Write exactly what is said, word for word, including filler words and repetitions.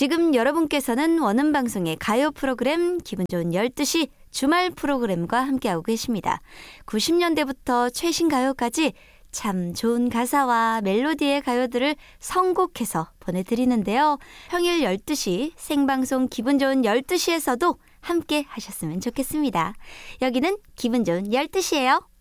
지금 여러분께서는 원음방송의 가요 프로그램 기분 좋은 열두 시 주말 프로그램과 함께하고 계십니다. 구십 년대부터 최신 가요까지 참 좋은 가사와 멜로디의 가요들을 선곡해서 보내드리는데요. 평일 열두 시 생방송 기분 좋은 열두 시에서도 함께 하셨으면 좋겠습니다. 여기는 기분 좋은 열두 시예요.